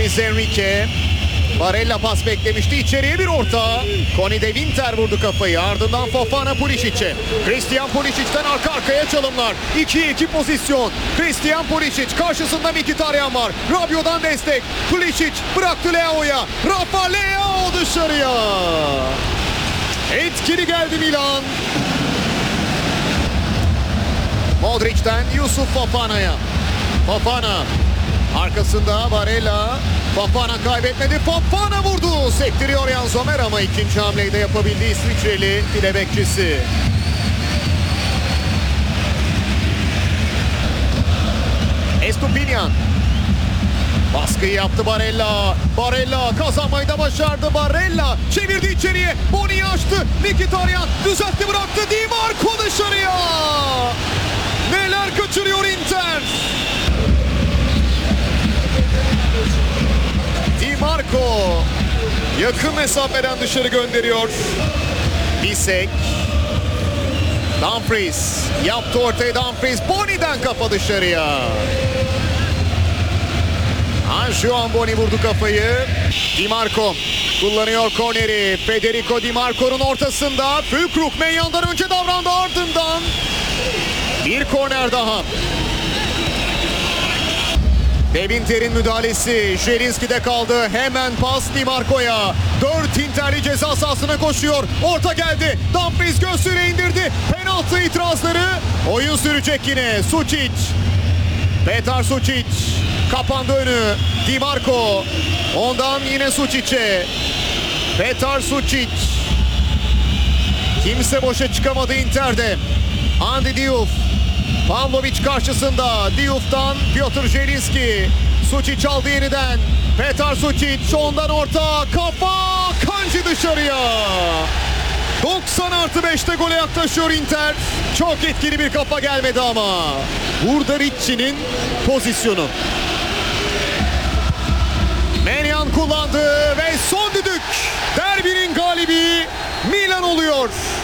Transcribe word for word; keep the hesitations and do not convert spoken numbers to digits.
Luis Enrique. Barella pas beklemişti. İçeriye bir orta. Koni de Winter vurdu kafayı. Ardından Fofana Pulisic'e. Christian Pulisic'ten arka arkaya çalımlar. ikiye iki pozisyon. Christian Pulisic. Karşısında Mkhitaryan var. Rabiot'dan destek. Pulisic bıraktı Leao'ya. Rafa Leao dışarıya. Etkili geldi Milan. Modric'ten Yusuf Fofana'ya. Fofana. Arkasında Barella. Fofana kaybetmedi. Fofana vurdu. Sektiriyor Yan Sommer ama ikinci hamleyi de yapabildi İsviçreli file bekçisi. Estupinian. Baskıyı yaptı Barella. Barella kazanmayı da başardı. Barella çevirdi içeriye. Boni'yi açtı. Mkhitaryan düzeltti bıraktı. Di Marco dışarıya. Neler kaçırıyor Inter. Di Marco yakın mesafeden dışarı gönderiyor. Bisek. Dumfries yaptı ortaya. Dumfries Boni'den kafa dışarıya. Anjuan Boni vurdu kafayı. Di Marco kullanıyor korneri. Federico Di Marco'nun ortasında. Füllkrug Menyan'dan önce davrandı, ardından bir korner daha. De Winter'in müdahalesi Zielinski'de kaldı. Hemen pas Di Marco'ya. Dört Interli ceza sahasına koşuyor. Orta geldi. Dumfries göğsüne indirdi. Penaltı itirazları. Oyun sürecek yine. Sučić. Petar Sučić. Kapandı önü. Di Marco. Ondan yine Sučić'e. Petar Sučić. Kimse boşa çıkamadı Inter'de. Andy Diouf. Pavlovic karşısında. Diouf'tan Piotr Zielinski. Sučić aldı yeniden. Petar Sučić ondan orta. Kafa. Kanji dışarıya. doksan artı beşte gole yaklaşıyor Inter. Çok etkili bir kafa gelmedi ama. Burada Ricci'nin pozisyonu. Menyan kullandı ve son düdük. Derbinin galibi Milan oluyor.